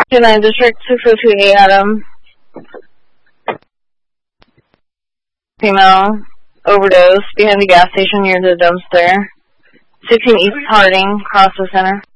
29 District, 6028 Adam. Female, overdose, behind the gas station near the dumpster. 16 East Harding, across the center.